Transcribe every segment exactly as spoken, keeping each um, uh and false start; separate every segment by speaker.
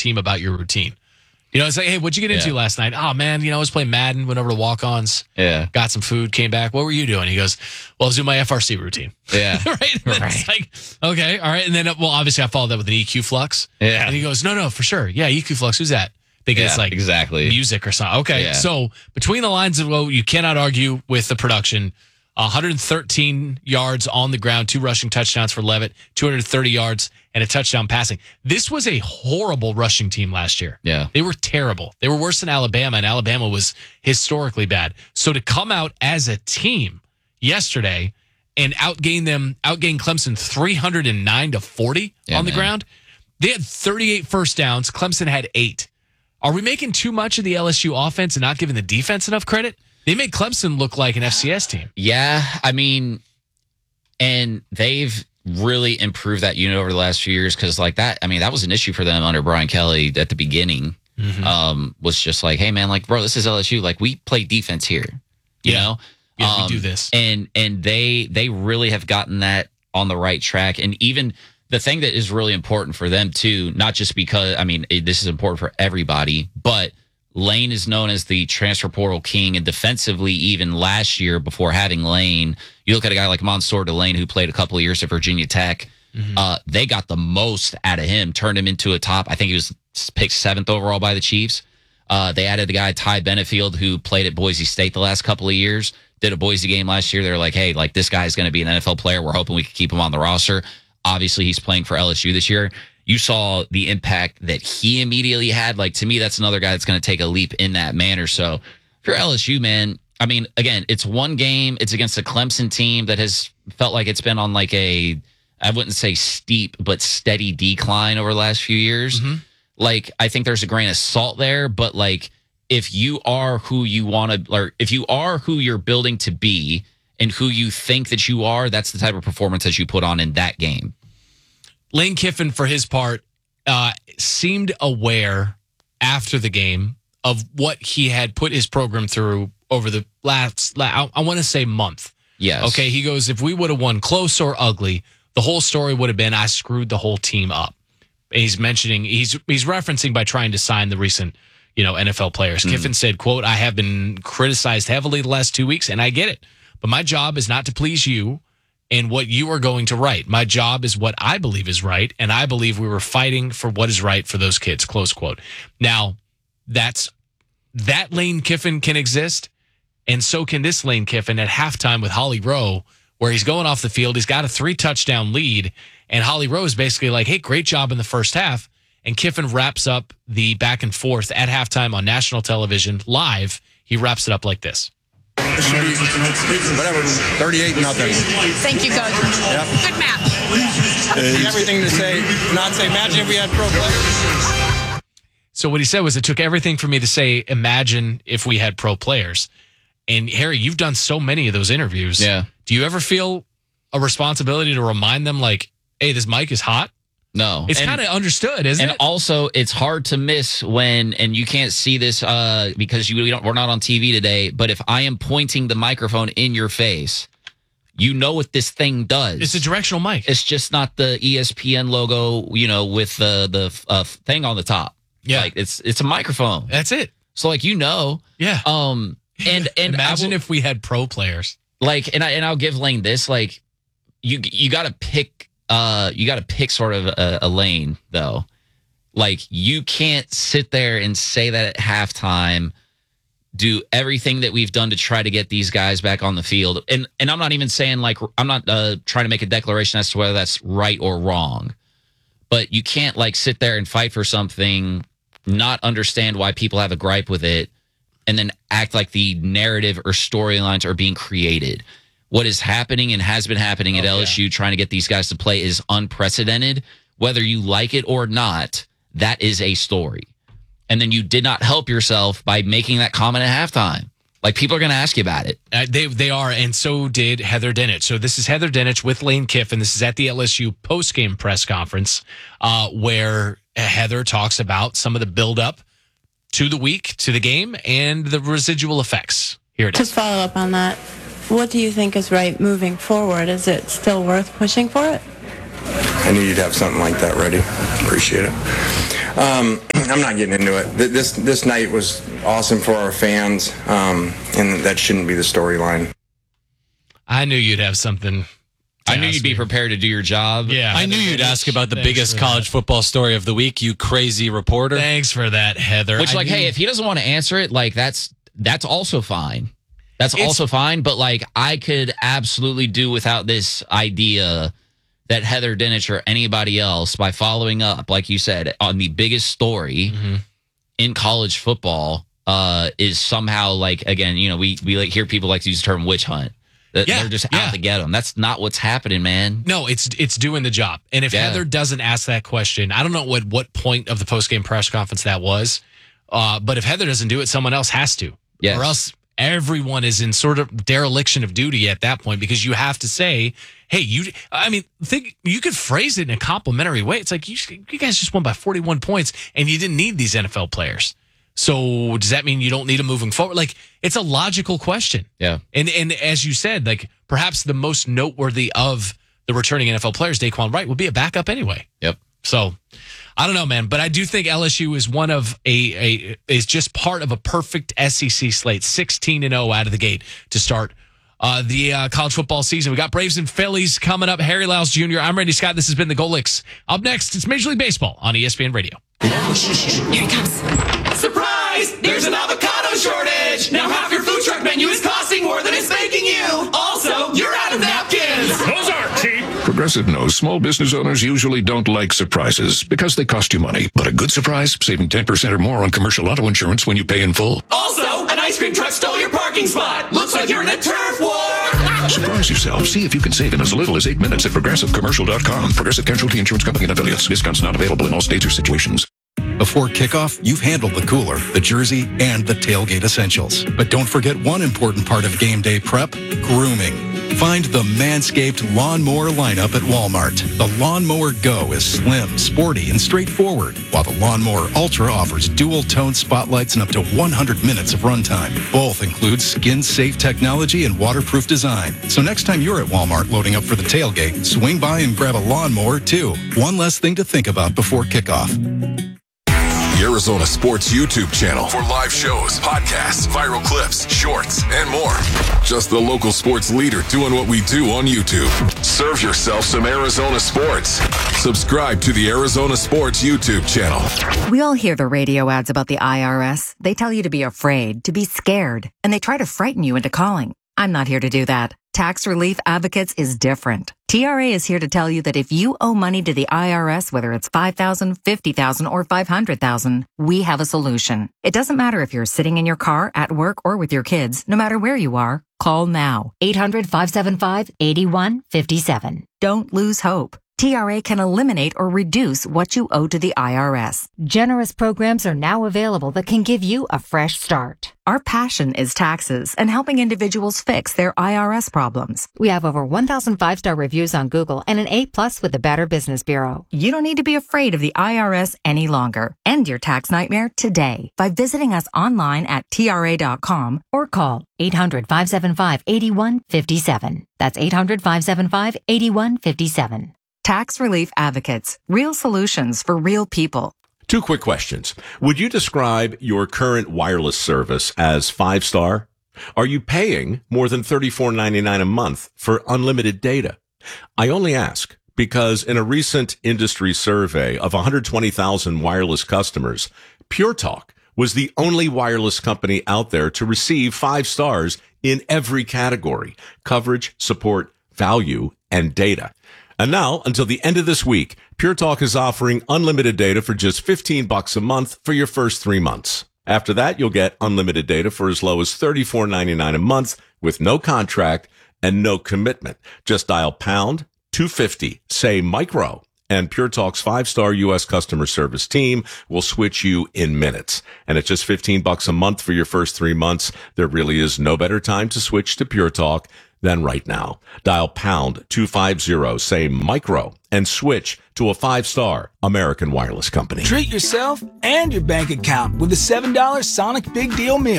Speaker 1: team about your routine. You know, it's like, hey, what'd you get into
Speaker 2: Yeah.
Speaker 1: last night? Oh, man, you know, I was playing Madden, went over to walk-ons,
Speaker 2: Yeah.
Speaker 1: got some food, came back. What were you doing? He goes, well, I was doing my F R C routine.
Speaker 2: Yeah.
Speaker 1: right? And then
Speaker 2: Right.
Speaker 1: It's like, okay, all right. And then, well, obviously I followed that with an E Q Flux.
Speaker 2: Yeah.
Speaker 1: And he goes, no, no, for sure. Yeah, E Q Flux, who's that? Thinking it's
Speaker 2: Yeah,
Speaker 1: like
Speaker 2: exactly.
Speaker 1: music or something. Okay,
Speaker 2: Yeah.
Speaker 1: so between the lines of, well, you cannot argue with the production. one hundred thirteen yards on the ground, two rushing touchdowns for Levitt, two hundred thirty yards, and a touchdown passing. This was a horrible rushing team last year.
Speaker 2: Yeah.
Speaker 1: They were terrible. They were worse than Alabama, and Alabama was historically bad. So to come out as a team yesterday and outgain them, outgain Clemson three hundred nine to forty
Speaker 2: Yeah,
Speaker 1: on the
Speaker 2: man.
Speaker 1: ground, they had thirty-eight first downs. Clemson had eight. Are we making too much of the L S U offense and not giving the defense enough credit? They made Clemson look like an F C S team.
Speaker 2: Yeah, I mean, and they've really improved that unit over the last few years because, like that, I mean, that was an issue for them under Brian Kelly at the beginning.
Speaker 1: Mm-hmm.
Speaker 2: Um, was just like, hey, man, like, bro, this is L S U. Like, we play defense here, you
Speaker 1: Yeah.
Speaker 2: know.
Speaker 1: Yeah,
Speaker 2: Um,
Speaker 1: we do this.
Speaker 2: and and they they really have gotten that on the right track, and even. The thing that is really important for them, too, not just because, I mean, it, this is important for everybody, but Lane is known as the transfer portal king. And defensively, even last year, before having Lane, you look at a guy like Mansour Delane, who played a couple of years at Virginia Tech. Mm-hmm. Uh, they got the most out of him, turned him into a top. I think he was picked seventh overall by the Chiefs. Uh, they added the guy, Ty Benefield, who played at Boise State the last couple of years, did a Boise game last year. They're like, hey, like this guy's going to be an N F L player. We're hoping we can keep him on the roster. Obviously, he's playing for L S U this year. You saw the impact that he immediately had. Like, to me, that's another guy that's going to take a leap in that manner. So, if you're L S U, man, I mean, again, it's one game. It's against a Clemson team that has felt like it's been on like a, I wouldn't say steep, but steady decline over the last few years. Mm-hmm. Like, I think there's a grain of salt there, but like, if you are who you want to, or if you are who you're building to be, and who you think that you are, that's the type of performance that you put on in that game.
Speaker 1: Lane Kiffin, for his part, uh, seemed aware after the game of what he had put his program through over the last, I, I want to say, month.
Speaker 2: Yes.
Speaker 1: Okay, he goes, if we would have won close or ugly, the whole story would have been I screwed the whole team up. And he's mentioning, he's he's referencing by trying to sign the recent, you know, N F L players. Mm. Kiffin said, quote, I have been criticized heavily the last two weeks, and I get it. But my job is not to please you and what you are going to write. My job is what I believe is right, and I believe we were fighting for what is right for those kids, close quote. Now, that's that Lane Kiffin can exist, and so can this Lane Kiffin at halftime with Holly Rowe, where he's going off the field. He's got a three-touchdown lead, and Holly Rowe is basically like, hey, great job in the first half, and Kiffin wraps up the back and forth at halftime on national television live. He wraps it up like this.
Speaker 3: It should be whatever, thirty-eight nothing.
Speaker 4: Thank you, Coach.
Speaker 3: Yep.
Speaker 4: Good match.
Speaker 3: Everything to say, not say, imagine if we had pro players.
Speaker 1: So what he said was, it took everything for me to say, imagine if we had pro players. And Harry, you've done so many of those interviews.
Speaker 2: Yeah.
Speaker 1: Do you ever feel a responsibility to remind them, like, hey, this mic is hot?
Speaker 2: No.
Speaker 1: It's
Speaker 2: And-
Speaker 1: kind of understood, isn't
Speaker 2: And
Speaker 1: it?
Speaker 2: also, it's hard to miss when, and you can't see this uh, because you we don't, we're not on T V today, but if I am pointing the microphone in your face, you know what this thing does.
Speaker 1: It's a directional mic.
Speaker 2: It's just not the E S P N logo, you know, with the the uh, thing on the top.
Speaker 1: Yeah.
Speaker 2: Like, it's it's a microphone.
Speaker 1: That's it.
Speaker 2: So, like, you know.
Speaker 1: Yeah.
Speaker 2: Um. And, and
Speaker 1: Imagine
Speaker 2: I will-
Speaker 1: if we had pro players.
Speaker 2: like, and I and I'll give Lane this, like, you you got to pick uh you got to pick sort of a, a lane though. Like, you can't sit there and say that at halftime, do everything that we've done to try to get these guys back on the field. And and I'm not even saying, like, I'm not uh, trying to make a declaration as to whether that's right or wrong. But you can't, like, sit there and fight for something, not understand why people have a gripe with it, and then act like the narrative or storylines are being created. What is happening and has been happening at
Speaker 1: Oh,
Speaker 2: L S U,
Speaker 1: yeah.
Speaker 2: trying to get these guys to play, is unprecedented. Whether you like it or not, that is a story. And then you did not help yourself by making that comment at halftime. Like, people are going to ask you about it.
Speaker 1: Uh, they they are, and so did Heather Dinich. So this is Heather Dinich with Lane Kiffin. This is at the L S U postgame press conference, uh, where Heather talks about some of the buildup to the week, to the game, and the residual effects. Here it
Speaker 5: To
Speaker 1: is.
Speaker 5: follow up on that, what do you think is right moving forward? Is it still worth pushing for it? I knew you'd have something like that ready. Appreciate it. Um, I'm not getting into it. This this night was awesome for our fans, um, and that shouldn't be the storyline.
Speaker 1: I knew you'd have something.
Speaker 2: I knew you'd be prepared to do your job.
Speaker 1: Yeah,
Speaker 6: I knew you'd ask about the
Speaker 1: Thanks
Speaker 6: biggest
Speaker 1: for
Speaker 6: college football story of the week, you crazy reporter.
Speaker 1: Thanks for that, Heather.
Speaker 2: Which,
Speaker 1: I
Speaker 2: like,
Speaker 1: knew-
Speaker 2: hey, if he doesn't want to answer it, like, that's that's also fine. That's
Speaker 1: It's-
Speaker 2: also fine. But, like, I could absolutely do without this idea that Heather Dinich or anybody else, by following up, like you said, on the biggest story
Speaker 1: Mm-hmm.
Speaker 2: in college football, uh, is somehow, like, again, you know, we, we like hear people like to use the term witch hunt. That
Speaker 1: Yeah,
Speaker 2: they're just
Speaker 1: yeah.
Speaker 2: out to get them. That's not what's happening, man.
Speaker 1: No, it's it's doing the job. And if
Speaker 2: Yeah.
Speaker 1: Heather doesn't ask that question, I don't know what what point of the post game press conference that was. Uh, but if Heather doesn't do it, someone else has to.
Speaker 2: Yes.
Speaker 1: Or else everyone is in sort of dereliction of duty at that point, because you have to say, hey, you, I mean, think you could phrase it in a complimentary way. It's like, you, you guys just won by forty-one points and you didn't need these N F L players. So does that mean you don't need them moving forward? Like, it's a logical question.
Speaker 2: Yeah.
Speaker 1: And and as you said, like, perhaps the most noteworthy of the returning N F L players, Daquan Wright, would be a backup anyway.
Speaker 2: Yep.
Speaker 1: So I don't know, man, but I do think L S U is one of a, a is just part of a perfect S E C slate, sixteen and oh out of the gate to start uh, the uh, college football season. We got Braves and Phillies coming up. Harry Lyles Junior I'm Randy Scott. This has been the Go Licks. Up next, it's Major League Baseball on E S P N Radio.
Speaker 4: Here it comes.
Speaker 7: Surprise! There's an avocado shortage! Now half your food truck menu is costing more than it's making you! Also, you're out of napkins!
Speaker 8: Those aren't cheap. Progressive knows small business owners usually don't like surprises because they cost you money. But a good surprise, saving ten percent or more on commercial auto insurance when you pay in full.
Speaker 7: Also, an ice cream truck stole your parking spot! Looks like you're in a turf war!
Speaker 8: Surprise yourself. See if you can save in as little as eight minutes at progressive commercial dot com. Progressive Casualty Insurance Company and affiliates. Discounts not available in all states or situations.
Speaker 9: Before kickoff, you've handled the cooler, the jersey, and the tailgate essentials. But don't forget one important part of game day prep, grooming. Find the Manscaped Lawnmower lineup at Walmart. The Lawnmower Go is slim, sporty, and straightforward, while the Lawnmower Ultra offers dual-tone spotlights and up to one hundred minutes of runtime. Both include skin-safe technology and waterproof design. So next time you're at Walmart loading up for the tailgate, swing by and grab a lawnmower, too. One less thing to think about before kickoff.
Speaker 10: The Arizona Sports YouTube channel for live shows, podcasts, viral clips, shorts, and more. Just the local sports leader doing what we do on YouTube. Serve yourself some Arizona sports. Subscribe to the Arizona Sports YouTube channel.
Speaker 11: We all hear the radio ads about the I R S. They tell you to be afraid, to be scared, and they try to frighten you into calling. I'm not here to do that. Tax Relief Advocates is different. T R A is here to tell you that if you owe money to the I R S, whether it's five thousand dollars, fifty thousand dollars, or five hundred thousand dollars, we have a solution. It doesn't matter if you're sitting in your car, at work, or with your kids. No matter where you are, call now. eight hundred, five seven five, eight one five seven. Don't lose hope. T R A can eliminate or reduce what you owe to the I R S.
Speaker 12: Generous programs are now available that can give you a fresh start.
Speaker 11: Our passion is taxes and helping individuals fix their I R S problems.
Speaker 12: We have over one thousand five-star reviews on Google and an A plus with the Better Business Bureau.
Speaker 11: You don't need to be afraid of the I R S any longer. End your tax nightmare today by visiting us online at T R A dot com
Speaker 12: Or call eight hundred, five seven five, eight one five seven. That's eight hundred, five seven five, eight one five seven.
Speaker 11: Tax Relief Advocates. Real solutions for real people.
Speaker 13: Two quick questions. Would you describe your current wireless service as five-star? Are you paying more than thirty-four ninety-nine a month for unlimited data? I only ask because in a recent industry survey of one hundred twenty thousand wireless customers, Pure Talk was the only wireless company out there to receive five stars in every category: coverage, support, value, and data. And now, until the end of this week, Pure Talk is offering unlimited data for just fifteen bucks a month for your first three months. After that, you'll get unlimited data for as low as thirty-four ninety-nine a month with no contract and no commitment. Just dial pound two fifty, say micro, and Pure Talk's five-star U S customer service team will switch you in minutes. And at just fifteen bucks a month for your first three months, there really is no better time to switch to Pure Talk than right now. Dial pound two fifty, say micro, and switch to a five-star American wireless company.
Speaker 14: Treat yourself and your bank account with a seven dollar Sonic Big Deal Meal.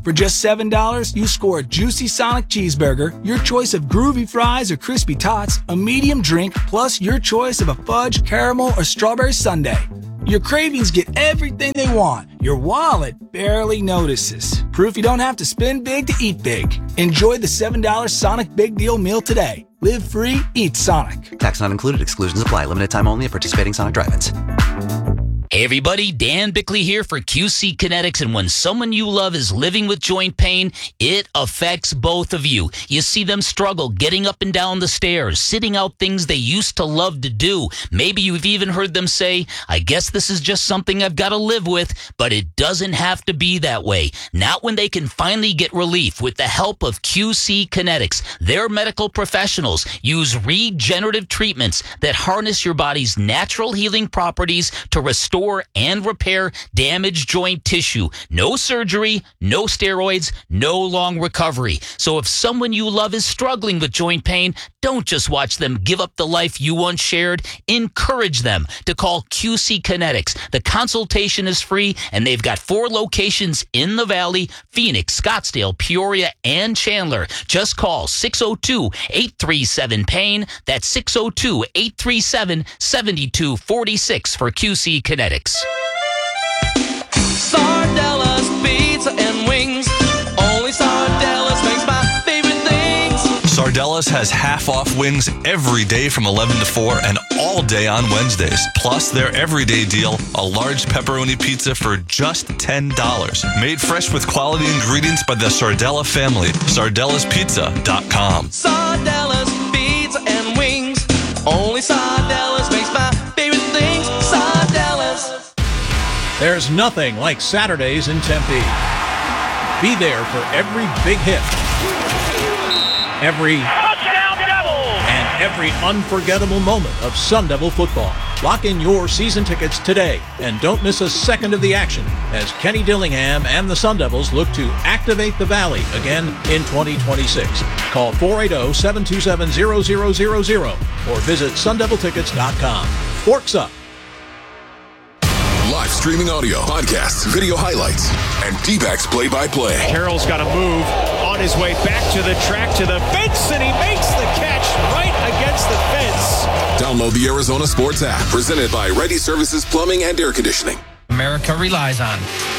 Speaker 14: For just seven dollars, you score a juicy Sonic cheeseburger, your choice of groovy fries or crispy tots, a medium drink, plus your choice of a fudge, caramel, or strawberry sundae. Your cravings get everything they want. Your wallet barely notices. Proof you don't have to spend big to eat big. Enjoy the seven dollars Sonic Big Deal meal today. Live free, eat Sonic.
Speaker 15: Tax not included. Exclusions apply. Limited time only at participating Sonic drive-ins.
Speaker 16: Hey everybody, Dan Bickley here for Q C Kinetics, and when someone you love is living with joint pain, it affects both of you. You see them struggle getting up and down the stairs, sitting out things they used to love to do. Maybe you've even heard them say, I guess this is just something I've got to live with, but it doesn't have to be that way. Not when they can finally get relief with the help of Q C Kinetics. Their medical professionals use regenerative treatments that harness your body's natural healing properties to restore and repair damaged joint tissue. No surgery, no steroids, no long recovery. So if someone you love is struggling with joint pain, don't just watch them give up the life you once shared. Encourage them to call Q C Kinetics. The consultation is free, and they've got four locations in the Valley: Phoenix, Scottsdale, Peoria, and Chandler. Just call six oh two, eight three seven, pain. That's six oh two, eight three seven, seven two four six for Q C Kinetics.
Speaker 7: Sardellas Pizza and Wings. Only Sardellas makes my favorite things.
Speaker 17: Sardellas has half-off wings every day from eleven to four and all day on Wednesdays. Plus, their everyday deal, a large pepperoni pizza for just ten dollars. Made fresh with quality ingredients by the Sardella family. sardellas pizza dot com.
Speaker 7: Sardellas Pizza and Wings. Only Sardellas makes my favorite things. Sardellas.
Speaker 18: There's nothing like Saturdays in Tempe. Be there for every big hit, every touchdown Devils, and every unforgettable moment of Sun Devil football. Lock in your season tickets today and don't miss a second of the action as Kenny Dillingham and the Sun Devils look to activate the Valley again in twenty twenty-six. Call four eight zero, seven two seven, zero zero zero zero or visit sun devil tickets dot com. Forks up.
Speaker 10: Live streaming audio, podcasts, video highlights, and D-backs play-by-play.
Speaker 19: Carroll's got to move on his way back to the track, to the fence, and he makes the catch right against the fence.
Speaker 10: Download the Arizona Sports app, presented by Ready Services Plumbing and Air Conditioning.
Speaker 20: America relies on.